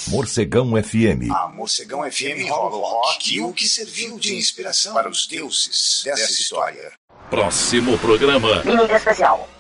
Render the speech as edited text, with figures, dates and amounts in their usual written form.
Morcegão FM. A Morcegão FM rola o rock e o que serviu de inspiração para os deuses dessa história. Próximo programa. Mídia especial.